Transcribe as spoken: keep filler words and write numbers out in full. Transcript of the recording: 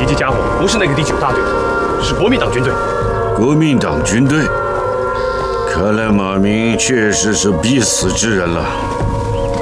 这家伙不是那个第九大队，是国民党军队。 国民党军队，看来马明确实是必死之人了。